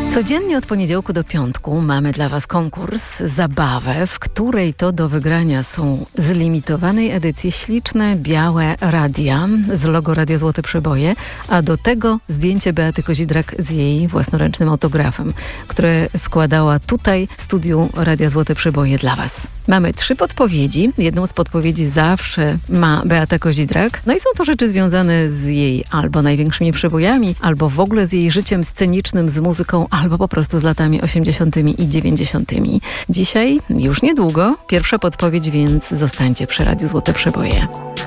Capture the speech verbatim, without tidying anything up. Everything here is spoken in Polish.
Codziennie od poniedziałku do piątku mamy dla Was konkurs, zabawę, w której to do wygrania są z limitowanej edycji śliczne, białe radia z logo Radia Złote Przeboje, a do tego zdjęcie Beaty Kozidrak z jej własnoręcznym autografem, które składała tutaj w studiu Radia Złote Przeboje dla Was. Mamy trzy podpowiedzi. Jedną z podpowiedzi zawsze ma Beata Kozidrak. No i są to rzeczy związane z jej albo największymi przebojami, albo w ogóle z jej życiem scenicznym, z muzyką, albo po prostu z latami osiemdziesiątymi i dziewięćdziesiątymi. Dzisiaj, już niedługo, pierwsza podpowiedź, więc zostańcie przy Radiu Złote Przeboje.